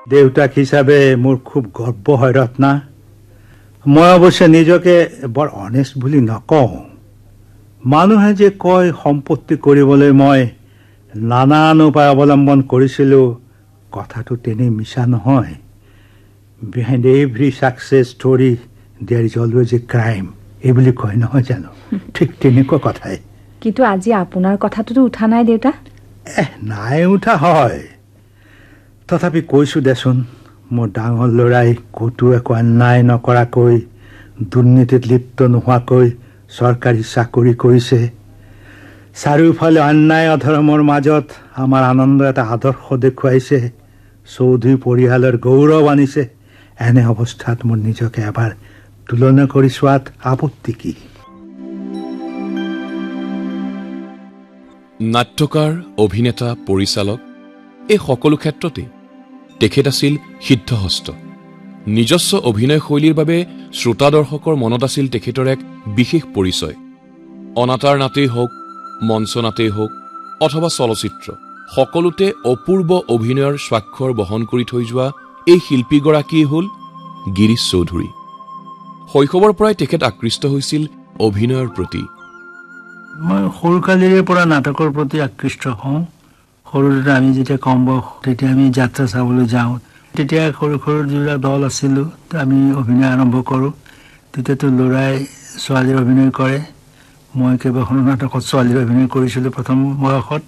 দেউতাক হিচাপে মোৰ খুব গৰ্ব হয় ৰত্না। মই অৱশ্যে নিজকে বৰ অনেষ্ট বুলি নকওঁ। মানুহে যে কয় সম্পত্তি কৰিবলৈ মই নানান উপায় অৱলম্বন কৰিছিলোঁ, কথাটো তেনেই মিছা নহয়। Behind every success story there is always a crime, এই বুলি কয় নহয় জানো? ঠিক তেনেকুৱা কথাই। কিন্তু আজি আপোনাৰ কথাটোতো উঠা নাই দেউতা। নাই উঠা হয়, তথাপি কৈছোঁ দেচোন, মোৰ ডাঙৰ ল'ৰাই ক'তো একো অন্যায় নকৰাকৈ, দুৰ্নীতিত লিপ্ত নোহোৱাকৈ চৰকাৰী চাকৰি কৰিছে। চাৰিওফালে অন্যায় অধৰ্মৰ মাজত আমাৰ আনন্দ এটা আদৰ্শ দেখুৱাইছে, চৌধুৰী পৰিয়ালৰ গৌৰৱ আনিছে। এনে অৱস্থাত মোৰ নিজকে এবাৰ তুলনা কৰি চোৱাত আপত্তি কি? নাট্যকাৰ, অভিনেতা, পৰিচালক এই সকলো ক্ষেত্ৰতে তেখেত আছিল সিদ্ধহস্ত। নিজস্ব অভিনয় শৈলীৰ বাবে শ্ৰোতা দৰ্শকৰ মনত আছিল তেখেতৰ এক বিশেষ পৰিচয়। অনাতাঁৰ নাটেই হওক, মঞ্চ নাটেই হওক অথবা চলচ্চিত্ৰ, সকলোতে অপূৰ্ব অভিনয়ৰ স্বাক্ষৰ বহন কৰি থৈ যোৱা এই শিল্পীগৰাকীয়ে হ'ল গিৰীশ চৌধুৰী। শৈশৱৰ পৰাই তেখেত আকৃষ্ট হৈছিল অভিনয়ৰ প্ৰতি। মই সৰুকালিৰে পৰা নাটকৰ প্ৰতি আকৃষ্ট হওঁ। সৰুতে আমি যেতিয়া কম বয়স, তেতিয়া আমি যাত্ৰা চাবলৈ যাওঁ। তেতিয়া সৰু সৰু যিবিলাক দল আছিলোঁ, আমি অভিনয় আৰম্ভ কৰোঁ। তেতিয়াতো ল'ৰাই ছোৱালীৰ অভিনয় কৰে। মই কেইবাখনো নাটকত ছোৱালীৰ অভিনয় কৰিছিলোঁ প্ৰথম বয়সত,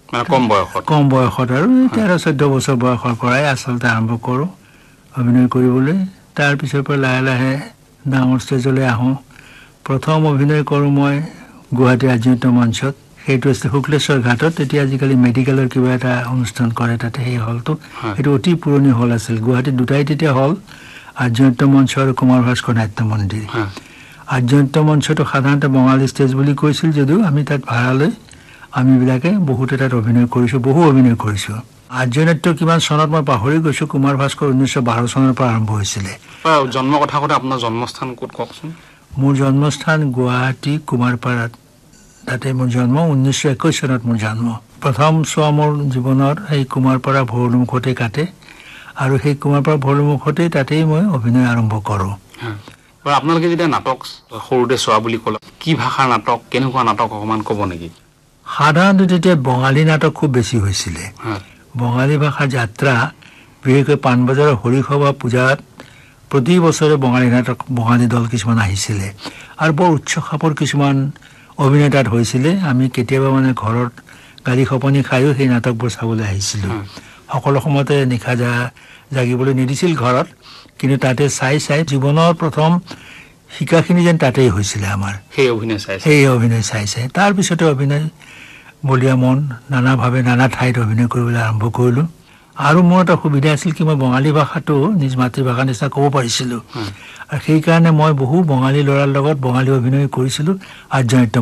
কম বয়সত আৰু 13-14 বছৰ বয়সৰ পৰাই আচলতে আৰম্ভ কৰোঁ অভিনয় কৰিবলৈ। তাৰপিছৰ পৰা লাহে লাহে ডাঙৰ ষ্টেজলৈ আহোঁ। প্ৰথম অভিনয় কৰোঁ মই গুৱাহাটী আৰ্যনাট্য মঞ্চত। সেইটো আছিল শুক্লেশ্বৰ ঘাটত। তেতিয়া আজিকালি মেডিকেলৰ কিবা এটা অনুষ্ঠান কৰে তাতে, সেই হলটো। সেইটো অতি পুৰণি হল আছিল। গুৱাহাটীত দুটাই তেতিয়া হল, আৰ্যনাট্য মঞ্চ আৰু কুমাৰ ভাস্কৰ নাট্য মন্দিৰ। আৰ্যনাট্য মঞ্চটো সাধাৰণতে বঙালী ষ্টেজ বুলি কৈছিল যদিও আমি তাত ভাড়া লৈ আমিবিলাকে বহুতে তাত অভিনয় কৰিছোঁ, বহু অভিনয় কৰিছোঁ। আৰ্যনাট্য কিমান চনত মই পাহৰি গৈছোঁ। কুমাৰ ভাস্কৰ 1912 চনৰ পৰা আৰম্ভ হৈছিলে। জন্ম কথা ক'লে আপোনাৰ জন্মস্থান ক'ত কওকচোন? মোৰ জন্মস্থান গুৱাহাটী কুমাৰপাৰাত, তাতে মোৰ জন্ম। 1921 চনত মোৰ জন্ম। প্ৰথম চোৱা মোৰ জীৱনৰ সেই কুমাৰপাৰা ভৰলুমুখতে কাটে, আৰু সেই কুমাৰপাৰা ভৰলুমুখতেই তাতেই মই অভিনয় আৰম্ভ কৰোঁ। আপোনালোকে যেতিয়া নাটক সৰুতে চোৱা বুলি ক'লে, কি ভাষাৰ নাটক, কেনেকুৱা নাটক অকণমান ক'ব নেকি? সাধাৰণতে তেতিয়া বঙালী নাটক খুব বেছি হৈছিলে। বঙালী ভাষাৰ যাত্ৰা, বিশেষকৈ পাণবজাৰৰ হৰিসভা পূজাত প্ৰতি বছৰে বঙালী নাটক, বঙালী দল কিছুমান আহিছিলে আৰু বৰ উচ্চ খাপৰ কিছুমান অভিনয় তাত হৈছিলে। আমি কেতিয়াবা মানে ঘৰত গালি খপনি খায়ো সেই নাটকবোৰ চাবলৈ আহিছিলোঁ। সকলো সময়তে নিশা জাগিবলৈ নিদিছিল ঘৰত, কিন্তু তাতে চাই জীৱনৰ প্ৰথম শিকাখিনি যেন তাতেই হৈছিলে আমাৰ, সেই অভিনয় চাই। তাৰপিছতে অভিনয় বলীয়া মন, নানাভাৱে নানা ঠাইত অভিনয় কৰিবলৈ আৰম্ভ কৰিলোঁ। আৰু মোৰ এটা সুবিধা আছিল কি, মই বঙালী ভাষাটো নিজ মাতৃভাষাৰ নিচিনা ক'ব পাৰিছিলোঁ, আৰু সেইকাৰণে মই বহু বঙালী ল'ৰাৰ লগত বঙালী অভিনয় কৰিছিলোঁ আৰ্যনাট্য